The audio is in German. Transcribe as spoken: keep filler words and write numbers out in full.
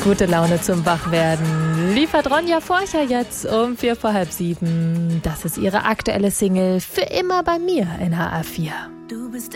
Gute Laune zum Wachwerden liefert Ronja Forcher jetzt um vier vor halb sieben. Das ist ihre aktuelle Single Für immer bei mir in H R vier.